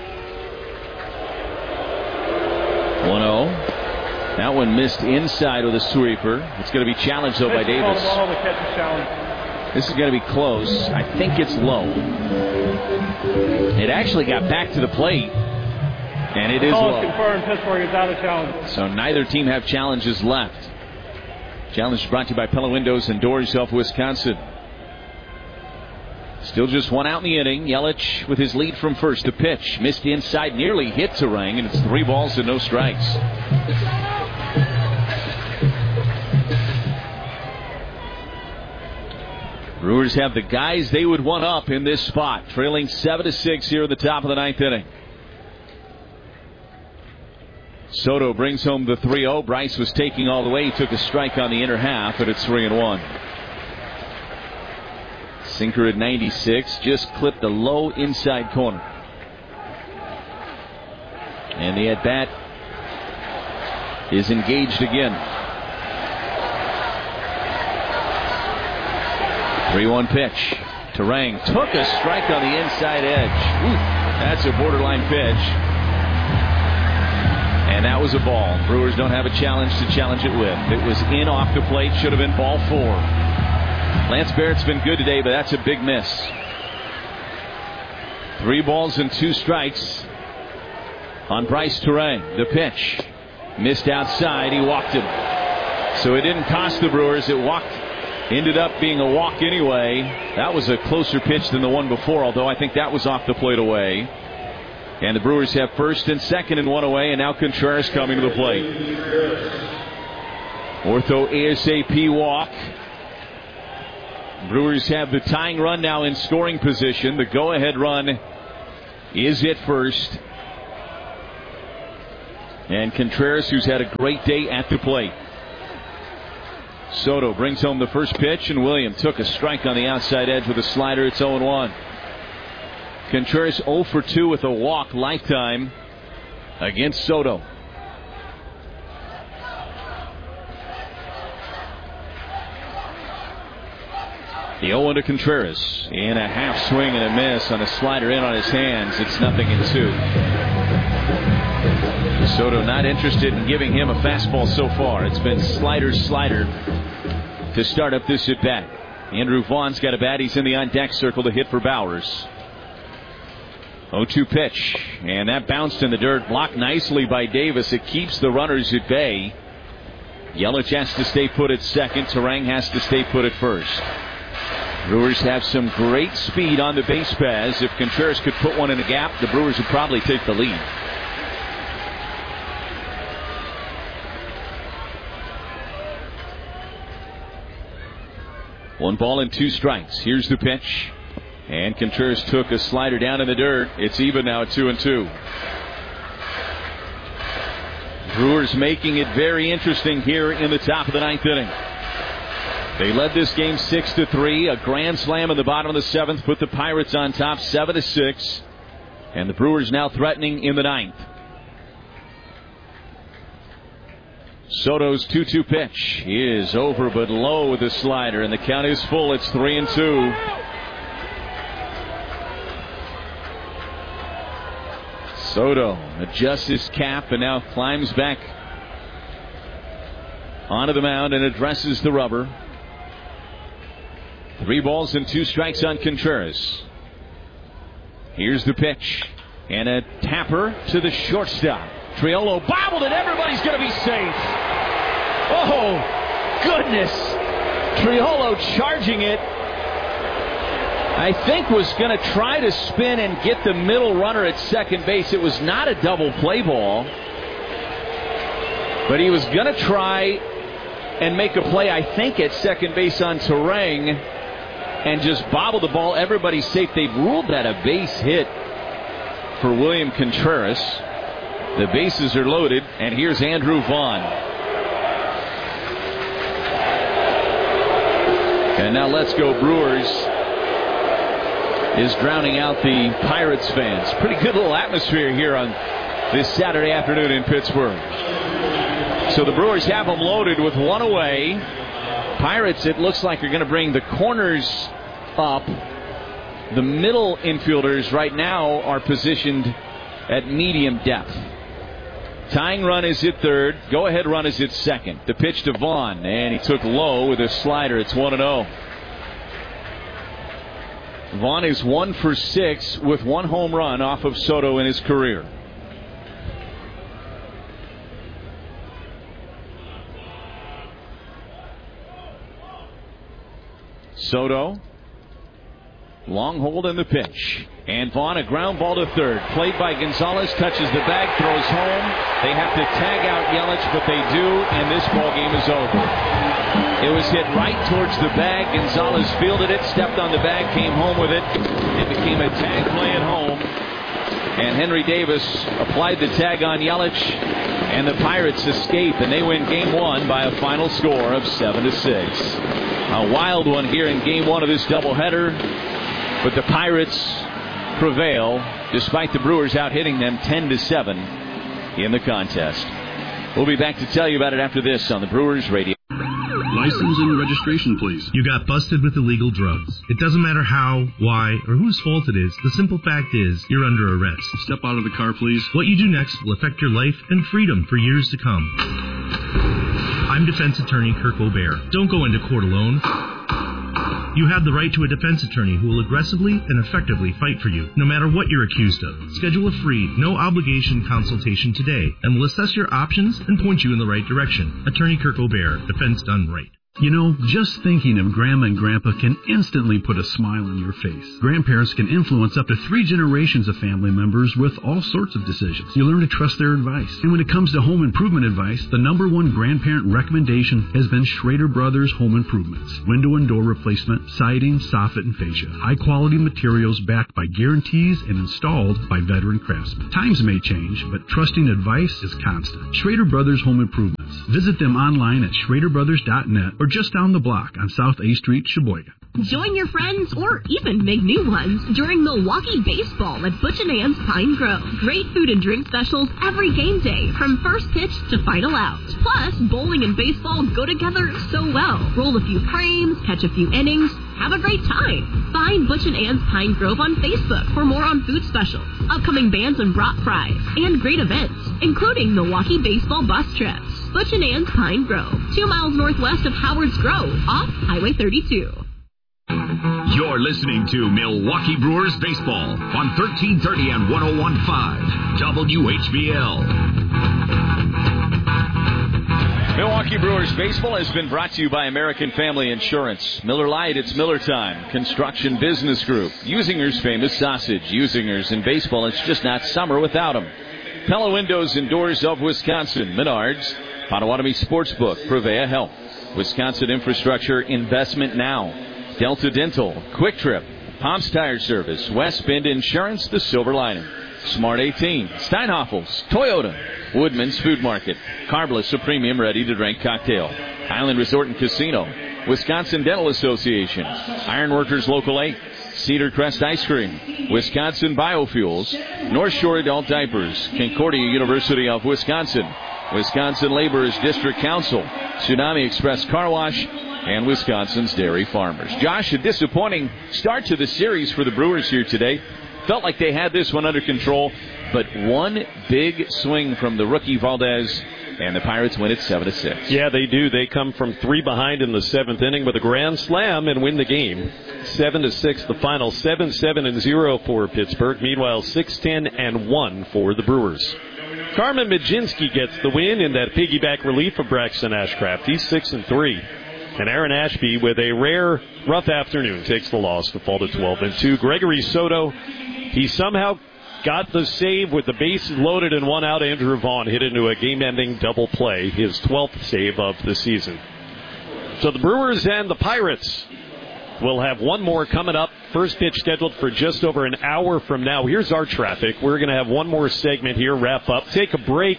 1-0. That one missed inside with a sweeper. It's going to be challenged, though, by Davis. This is going to be close. I think it's low. It actually got back to the plate, and it is low. Confirmed. Pittsburgh is out of challenge. So neither team have challenges left. Challenge brought to you by Pella Windows and Doors of Wisconsin. Still just 1 out in the inning. Yelich with his lead from first. The pitch missed inside, nearly hit Terang, and it's 3 balls and no strikes. Brewers have the guys they would want up in this spot, trailing 7-6 here at the top of the ninth inning. Soto brings home the 3-0. Bryce was taking all the way. He took a strike on the inner half, and it's 3-1. Sinker at 96, just clipped the low inside corner. And the at-bat is engaged again. 3-1 pitch. Terang took a strike on the inside edge. Ooh, that's a borderline pitch. And that was a ball. Brewers don't have a challenge to challenge it with. It was in off the plate. Should have been ball 4. Lance Barrett's been good today, but that's a big miss. 3 balls and 2 strikes on Bryce Terang. The pitch missed outside. He walked him. So it didn't cost the Brewers. It ended up being a walk anyway. That was a closer pitch than the one before, although I think that was off the plate away. And the Brewers have first and second and one away, and now Contreras coming to the plate. Ortho ASAP walk. Brewers have the tying run now in scoring position. The go-ahead run is at first. And Contreras, who's had a great day at the plate. Soto brings home the first pitch, and William took a strike on the outside edge with a slider. It's 0-1. Contreras 0 for 2 with a walk lifetime against Soto. The 0-1 to Contreras. In a half swing and a miss on a slider in on his hands. It's 0-2. Soto not interested in giving him a fastball so far. It's been slider to start up this at bat. Andrew Vaughn's got a bat. He's in the on-deck circle to hit for Bowers. 0-2 pitch, and that bounced in the dirt, blocked nicely by Davis. It keeps the runners at bay. Yelich has to stay put at second. Turang has to stay put at first. Brewers have some great speed on the base paths. If Contreras could put one in a gap, the Brewers would probably take the lead. One ball and 2 strikes. Here's the pitch. And Contreras took a slider down in the dirt. It's even now at 2-2. Brewers making it very interesting here in the top of the 9th inning. They led this game 6-3. A grand slam in the bottom of the 7th put the Pirates on top 7-6. And the Brewers now threatening in the 9th. Soto's 2-2 pitch is over but low with the slider, and the count is full. It's 3-2. Soto adjusts his cap and now climbs back onto the mound and addresses the rubber. 3 balls and 2 strikes on Contreras. Here's the pitch. And a tapper to the shortstop. Triolo bobbled it. Everybody's going to be safe. Oh, goodness. Triolo charging it. I think was going to try to spin and get the middle runner at second base. It was not a double play ball. But he was going to try and make a play, I think, at second base on Turang and just bobble the ball. Everybody's safe. They've ruled that a base hit for William Contreras. The bases are loaded, and here's Andrew Vaughn. And now Let's Go Brewers is drowning out the Pirates fans. Pretty good little atmosphere here on this Saturday afternoon in Pittsburgh. So the Brewers have them loaded with 1 away. Pirates, it looks like, are going to bring the corners up. The middle infielders right now are positioned at medium depth. Tying run is at third. Go-ahead run is at second. The pitch to Vaughn, and he took low with a slider. It's 1-0. Vaughn is 1 for 6 with 1 home run off of Soto in his career. Soto, long hold in the pitch. And Vaughn, a ground ball to third. Played by Gonzalez, touches the bag, throws home. They have to tag out Yelich, but they do, and this ball game is over. It was hit right towards the bag. Gonzalez fielded it, stepped on the bag, came home with it. It became a tag play at home. And Henry Davis applied the tag on Yelich, and the Pirates escape, and they win Game 1 by a final score of 7-6. A wild one here in Game 1 of this doubleheader, but the Pirates prevail despite the Brewers out hitting them 10-7 in the contest. We'll be back to tell you about it after this on the Brewers Radio. License and registration, please. You got busted with illegal drugs. It doesn't matter how, why, or whose fault it is. The simple fact is, you're under arrest. Step out of the car, please. What you do next will affect your life and freedom for years to come. I'm defense attorney Kirk O'Bear. Don't go into court alone. You have the right to a defense attorney who will aggressively and effectively fight for you, no matter what you're accused of. Schedule a free, no-obligation consultation today, and we'll assess your options and point you in the right direction. Attorney Kirk O'Bear, defense done right. You know, just thinking of Grandma and Grandpa can instantly put a smile on your face. Grandparents can influence up to 3 generations of family members with all sorts of decisions. You learn to trust their advice. And when it comes to home improvement advice, the #1 grandparent recommendation has been Schrader Brothers Home Improvements. Window and door replacement, siding, soffit, and fascia. High-quality materials backed by guarantees and installed by veteran craftsmen. Times may change, but trusting advice is constant. Schrader Brothers Home Improvements. Visit them online at schraderbrothers.net or just down the block on South A Street, Sheboygan. Join your friends or even make new ones during Milwaukee Baseball at Butch and Ann's Pine Grove. Great food and drink specials every game day from first pitch to final out. Plus, bowling and baseball go together so well. Roll a few frames, catch a few innings, have a great time. Find Butch and Ann's Pine Grove on Facebook for more on food specials, upcoming bands and brat fries, and great events, including Milwaukee Baseball bus trips. Butch and Ann's Pine Grove, 2 miles northwest of Howard's Grove, off Highway 32. You're listening to Milwaukee Brewers Baseball on 1330 and 101.5 WHBL. Milwaukee Brewers Baseball has been brought to you by American Family Insurance. Miller Lite, it's Miller time. Construction Business Group. Usinger's famous sausage. Usinger's in baseball, it's just not summer without them. Pella Windows and Doors of Wisconsin. Menards. Potawatomi Sportsbook. Prevea Health. Wisconsin Infrastructure Investment Now. Delta Dental. Quick Trip. Palms Tire Service. West Bend Insurance. The Silver Lining. Smart 18. Steinhoffels. Toyota. Woodman's Food Market. Carbliss, a premium ready-to-drink cocktail. Island Resort and Casino. Wisconsin Dental Association. Ironworkers Local 8. Cedar Crest Ice Cream. Wisconsin Biofuels. North Shore Adult Diapers. Concordia University of Wisconsin. Wisconsin Laborers District Council. Tsunami Express Car Wash. And Wisconsin's Dairy Farmers. Josh, a disappointing start to the series for the Brewers here today. Felt like they had this one under control, but one big swing from the rookie Valdez, and the Pirates win it 7-6. Yeah, they do. They come from 3 behind in the 7th inning with a grand slam and win the game. 7-6, the final. 7-7-0 for Pittsburgh. Meanwhile, 6-10-1 for the Brewers. Carmen Majinski gets the win in that piggyback relief of Braxton Ashcraft. He's 6-3. And Aaron Ashby, with a rare rough afternoon, takes the loss to fall to 12-2. Gregory Soto, he somehow got the save with the bases loaded and 1 out. Andrew Vaughn hit into a game-ending double play, his 12th save of the season. So the Brewers and the Pirates will have one more coming up. First pitch scheduled for just over an hour from now. Here's our traffic. We're going to have one more segment here, wrap up, take a break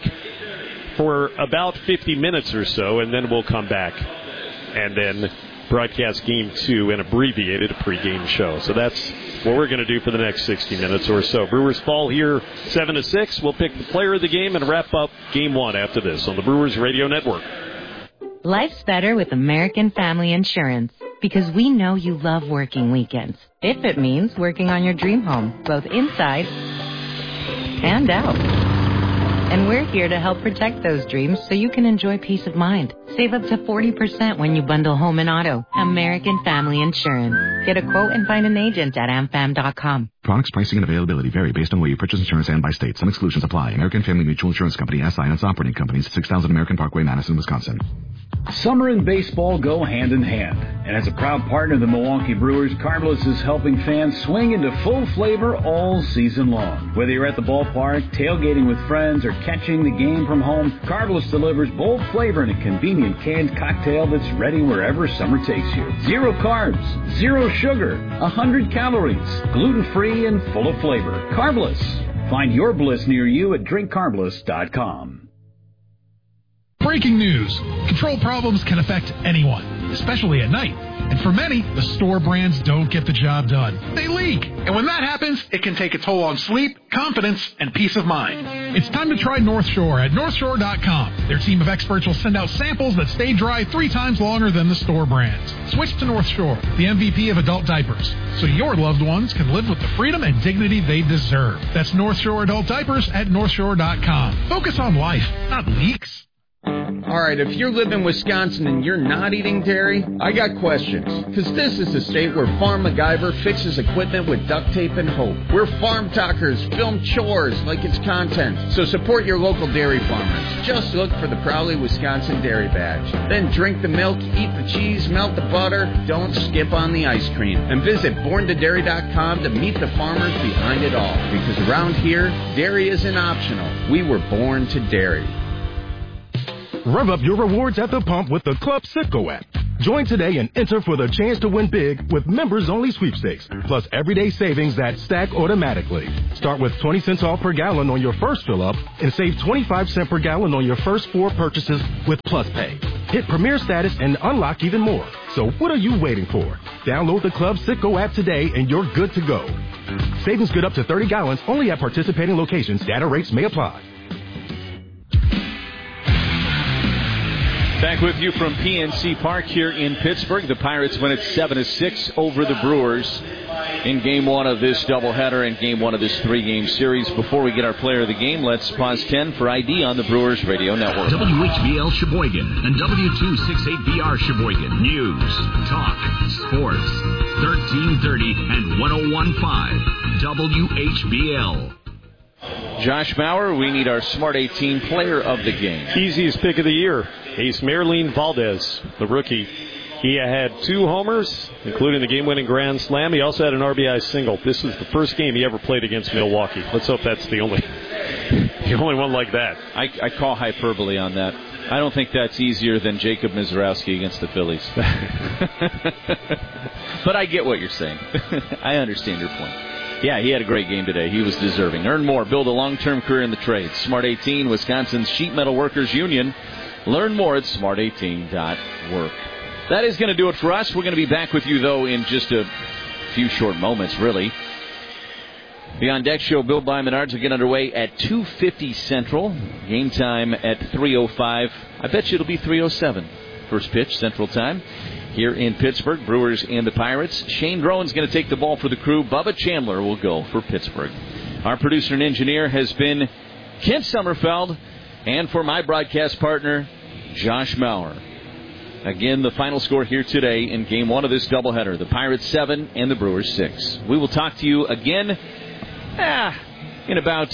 for about 50 minutes or so, and then we'll come back and then broadcast Game 2, an abbreviated pregame show. So that's what we're going to do for the next 60 minutes or so. Brewers fall here 7-6. We'll pick the player of the game and wrap up Game 1 after this on the Brewers Radio Network. Life's better with American Family Insurance because we know you love working weekends. If it means working on your dream home, both inside and out. And we're here to help protect those dreams so you can enjoy peace of mind. Save up to 40% when you bundle home and auto. American Family Insurance. Get a quote and find an agent at amfam.com. Products, pricing, and availability vary based on where you purchase insurance and by state. Some exclusions apply. American Family Mutual Insurance Company, SI, and its operating companies, 6000 American Parkway, Madison, Wisconsin. Summer and baseball go hand in hand. And as a proud partner of the Milwaukee Brewers, Carbliss is helping fans swing into full flavor all season long. Whether you're at the ballpark, tailgating with friends, or catching the game from home, Carbliss delivers bold flavor in a convenient canned cocktail that's ready wherever summer takes you. 0 carbs, 0 sugar, 100 calories, gluten-free and full of flavor. Carbliss. Find your bliss near you at drinkcarbliss.com. Breaking news. Control problems can affect anyone, especially at night. And for many, the store brands don't get the job done. They leak. And when that happens, it can take a toll on sleep, confidence, and peace of mind. It's time to try North Shore at NorthShore.com. Their team of experts will send out samples that stay dry 3 times longer than the store brands. Switch to North Shore, the MVP of adult diapers, so your loved ones can live with the freedom and dignity they deserve. That's North Shore Adult Diapers at NorthShore.com. Focus on life, not leaks. All right, if you live in Wisconsin and you're not eating dairy, I got questions. Because this is the state where Farm MacGyver fixes equipment with duct tape and hope. Where farm talkers film chores like it's content. So support your local dairy farmers. Just look for the proudly Wisconsin Dairy Badge. Then drink the milk, eat the cheese, melt the butter. Don't skip on the ice cream. And visit borntodairy.com to meet the farmers behind it all. Because around here, dairy isn't optional. We were born to dairy. Rev up your rewards at the pump with the Club Citgo app. Join today and enter for the chance to win big with members-only sweepstakes, plus everyday savings that stack automatically. Start with 20 cents off per gallon on your first fill-up and save 25 cents per gallon on your first 4 purchases with Plus Pay. Hit Premier status and unlock even more. So what are you waiting for? Download the Club Citgo app today and you're good to go. Savings good up to 30 gallons only at participating locations. Data rates may apply. Back with you from PNC Park here in Pittsburgh. The Pirates win it 7-6 over the Brewers in Game 1 of this doubleheader and Game 1 of this 3-game series. Before we get our player of the game, let's pause 10 for ID on the Brewers Radio Network. WHBL Sheboygan and W268BR Sheboygan. News, talk, sports, 1330 and 101.5 WHBL. Josh Maurer, we need our Smart 18 player of the game. Easiest pick of the year, Ace Marlene Valdez, the rookie. He had 2 homers, including the game-winning grand slam. He also had an RBI single. This was the first game he ever played against Milwaukee. Let's hope that's the only one like that. I call hyperbole on that. I don't think that's easier than Jacob Mizrowski against the Phillies. But I get what you're saying. I understand your point. Yeah, he had a great game today. He was deserving. Earn more. Build a long-term career in the trades. Smart 18, Wisconsin's Sheet Metal Workers Union. Learn more at smart18.work. That is going to do it for us. We're going to be back with you, though, in just a few short moments, really. The On Deck Show, Bill by Menards, will get underway at 2:50 Central. Game time at 3:05. I bet you it'll be 3:07. First pitch, Central Time. Here in Pittsburgh, Brewers and the Pirates. Shane Drone's going to take the ball for the Crew. Bubba Chandler will go for Pittsburgh. Our producer and engineer has been Kent Sommerfeld. And for my broadcast partner, Josh Maurer. Again, the final score here today in Game 1 of this doubleheader. The Pirates 7 and the Brewers 6. We will talk to you again in about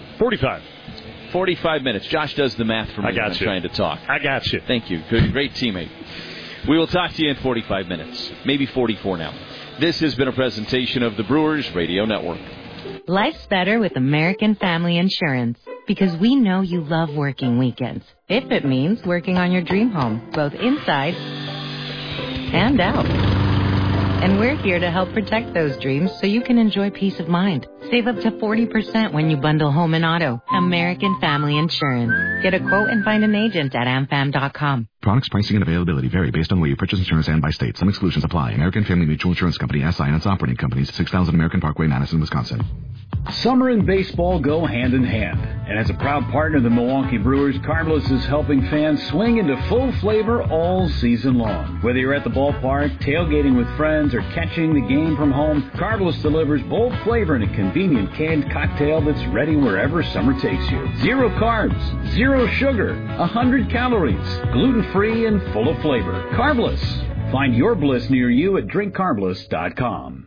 45 minutes. Josh does the math for me when I'm trying to talk. I got you. Thank you. Good, great teammate. We will talk to you in 45 minutes. Maybe 44 now. This has been a presentation of the Brewers Radio Network. Life's better with American Family Insurance because we know you love working weekends. If it means working on your dream home, both inside and out. And we're here to help protect those dreams so you can enjoy peace of mind. Save up to 40% when you bundle home and auto. American Family Insurance. Get a quote and find an agent at amfam.com. Products, pricing, and availability vary based on where you purchase insurance and by state. Some exclusions apply. American Family Mutual Insurance Company, SI, and its operating companies, 6000 American Parkway, Madison, Wisconsin. Summer and baseball go hand in hand. And as a proud partner of the Milwaukee Brewers, Carbless is helping fans swing into full flavor all season long. Whether you're at the ballpark, tailgating with friends, or catching the game from home, Carbless delivers bold flavor in a convenient canned cocktail that's ready wherever summer takes you. 0 carbs, 0 sugar, 100 calories, gluten-free and full of flavor. Carbless. Find your bliss near you at drinkcarbless.com.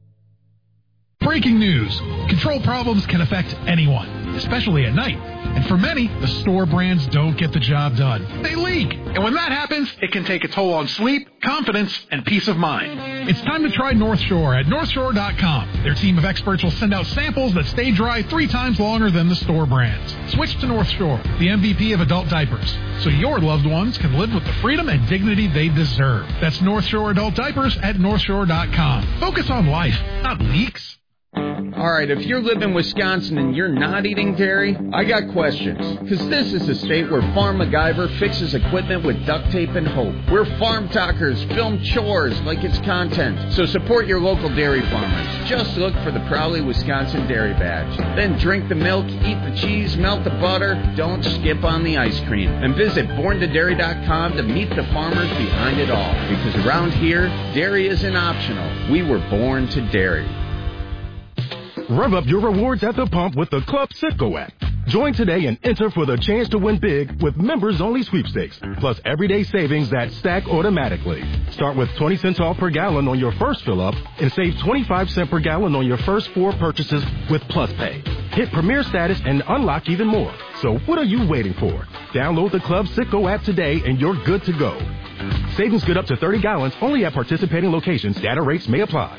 Breaking news. Control problems can affect anyone, especially at night. And for many, the store brands don't get the job done. They leak. And when that happens, it can take a toll on sleep, confidence, and peace of mind. It's time to try North Shore at NorthShore.com. Their team of experts will send out samples that stay dry 3 times longer than the store brands. Switch to North Shore, the MVP of adult diapers, so your loved ones can live with the freedom and dignity they deserve. That's North Shore adult diapers at NorthShore.com. Focus on life, not leaks. All right, if you live in Wisconsin and you're not eating dairy, I got questions. Because this is the state where Farm MacGyver fixes equipment with duct tape and hope. Where farm talkers film chores like it's content. So support your local dairy farmers. Just look for the proudly Wisconsin Dairy Badge. Then drink the milk, eat the cheese, melt the butter. Don't skip on the ice cream. And visit borntodairy.com to meet the farmers behind it all. Because around here, dairy isn't optional. We were born to dairy. Rev up your rewards at the pump with the Club Citgo app. Join today and enter for the chance to win big with members-only sweepstakes, plus everyday savings that stack automatically. Start with 20 cents off per gallon on your first fill-up and save 25 cents per gallon on your first 4 purchases with Plus Pay. Hit Premier status and unlock even more. So what are you waiting for? Download the Club Citgo app today and you're good to go. Savings good up to 30 gallons only at participating locations. Data rates may apply.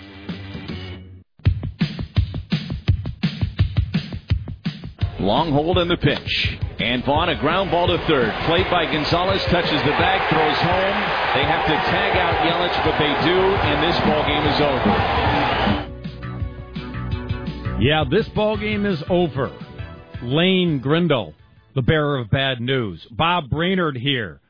Long hold in the pitch. And Vaughn, a ground ball to third. Played by Gonzalez, touches the bag, throws home. They have to tag out Yelich, but they do, and this ball game is over. Yeah, this ball game is over. Lane Grindle, the bearer of bad news. Bob Brainerd here